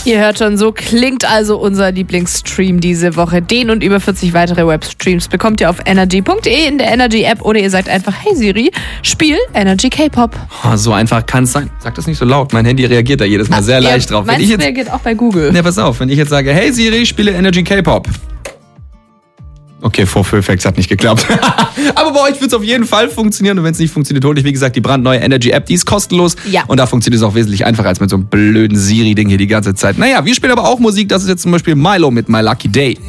Ihr hört schon, so klingt also unser Lieblingsstream diese Woche. Den und über 40 weitere Webstreams bekommt ihr auf energy.de in der Energy-App oder ihr sagt einfach, hey Siri, spiel Energy K-Pop. Oh, so einfach kann es sein. Sag das nicht so laut, mein Handy reagiert da jedes Mal sehr leicht drauf. Meinst du, reagiert auch bei Google? Ne, pass auf, wenn ich jetzt sage, hey Siri, spiele Energy K-Pop. Okay, Vorführeffekt hat nicht geklappt. Aber bei euch wird es auf jeden Fall funktionieren. Und wenn es nicht funktioniert, holt euch, wie gesagt, die brandneue Energy-App. Die ist kostenlos. Ja. Und da funktioniert es auch wesentlich einfacher als mit so einem blöden Siri-Ding hier die ganze Zeit. Naja, wir spielen aber auch Musik. Das ist jetzt zum Beispiel Milo mit My Lucky Day.